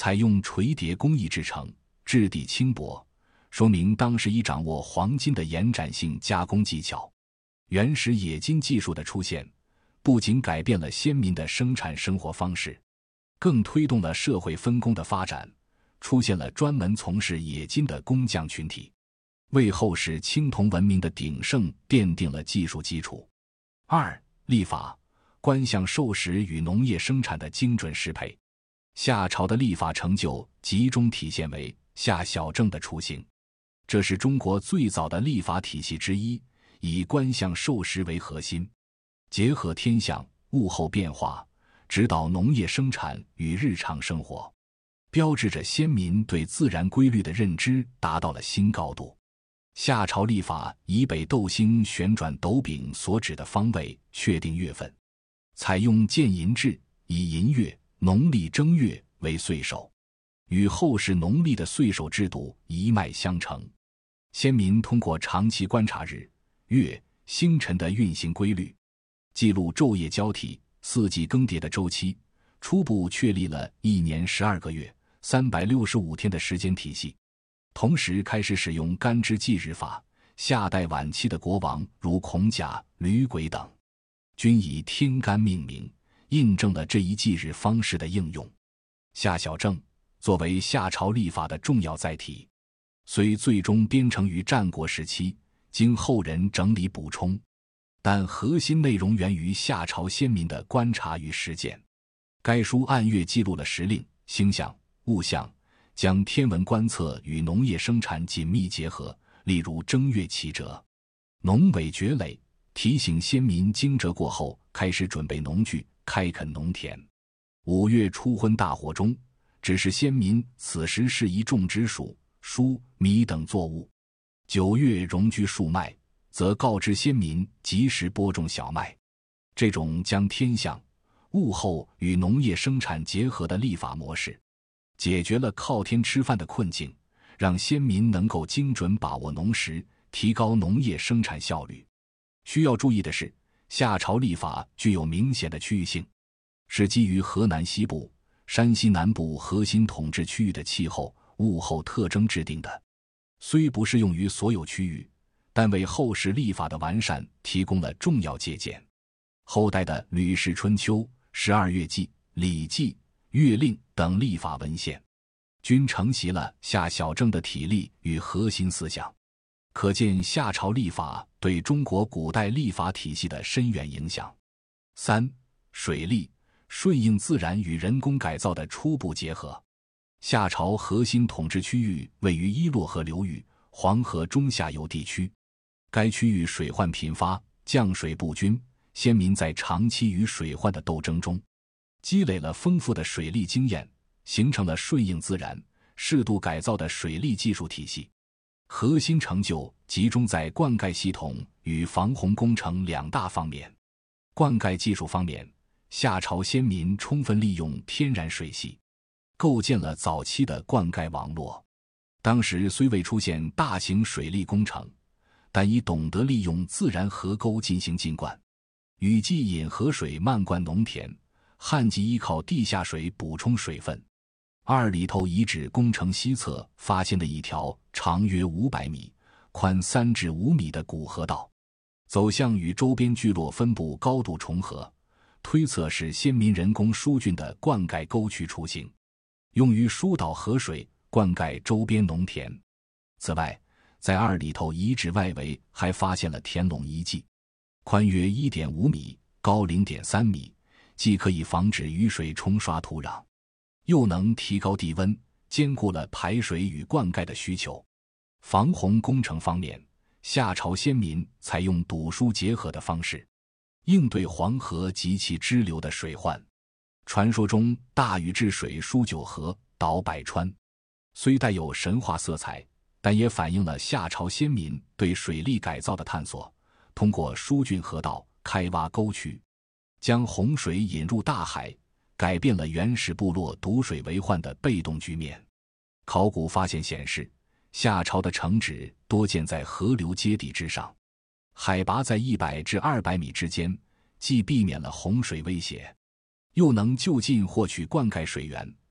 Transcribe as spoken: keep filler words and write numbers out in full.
采用垂叠工艺制成，质地轻薄，说明当时已掌握黄金的延展性加工技巧。原始冶金技术的出现，不仅改变了先民的生产生活方式，更推动了社会分工的发展，出现了专门从事冶金的工匠群体，为后世青铜文明的鼎盛奠定了技术基础。二、历法，官相授时与农业生产的精准适配。夏朝的历法成就集中体现为夏小正的雏形，这是中国最早的历法体系之一，以官相授时为核心，结合天象、物候变化，指导农业生产与日常生活，标志着先民对自然规律的认知达到了新高度。夏朝历法以北斗星旋转斗柄所指的方位确定月份，采用建银制，以银月、农历正月为岁首，与后世农历的岁首制度一脉相承。先民通过长期观察日、月、星辰的运行规律，记录昼夜交替、四季更迭的周期，初步确立了一年十二个月、三百六十五天的时间体系。同时开始使用干支纪日法，夏代晚期的国王如孔甲、吕轨等，均以天干命名，印证了这一纪日方式的应用。夏小正作为夏朝历法的重要载体，虽最终编成于战国时期，经后人整理补充，但核心内容源于夏朝先民的观察与实践。该书按月记录了时令、星象、物象，将天文观测与农业生产紧密结合，例如正月祈蛰，农委绝垒，提醒先民惊蛰过后开始准备农具，开垦农田。五月初昏大火中，指示先民此时适宜种植黍、黍、米等作物。九月戎居树麦，则告知先民及时播种小麦。这种将天象、物候与农业生产结合的历法模式，解决了靠天吃饭的困境，让先民能够精准把握农时，提高农业生产效率。需要注意的是，夏朝历法具有明显的区域性，是基于河南西部、山西南部核心统治区域的气候、物候特征制定的。虽不适用于所有区域，但为后世历法的完善提供了重要借鉴。后代的《吕氏春秋》、十二月纪、礼记、月令等历法文献，均承袭了夏小正的体例与核心思想，可见夏朝历法对中国古代历法体系的深远影响。三、水利，顺应自然与人工改造的初步结合。夏朝核心统治区域位于伊洛河流域、黄河中下游地区，该区域水患频发，降水不均，先民在长期与水患的斗争中，积累了丰富的水利经验，形成了顺应自然、适度改造的水利技术体系。核心成就集中在灌溉系统与防洪工程两大方面。灌溉技术方面，夏朝先民充分利用天然水系，构建了早期的灌溉网络。当时虽未出现大型水利工程，但已懂得利用自然河沟进行浸灌。雨季引河水漫灌农田，旱季依靠地下水补充水分。二里头遗址工程西侧发现的一条长约五百米、宽三至五米的古河道，走向与周边聚落分布高度重合，推测是先民人工疏浚的灌溉沟渠雏形，用于疏导河水灌溉周边农田。此外，在二里头遗址外围还发现了田垄遗迹，宽约 一点五米，高 零点三米，既可以防止雨水冲刷土壤，又能提高地温，兼顾了排水与灌溉的需求。防洪工程方面，夏朝先民采用堵疏结合的方式，应对黄河及其支流的水患。传说中大禹治水疏九河，导百川，虽带有神话色彩，但也反映了夏朝先民对水利改造的探索。通过疏浚河道、开挖沟渠，将洪水引入大海，改变了原始部落堵水为患的被动局面。考古发现显示，夏朝的城址多建在河流阶地之上，海拔在一百至二百米之间，既避免了洪水威胁，又能就近获取灌溉水源，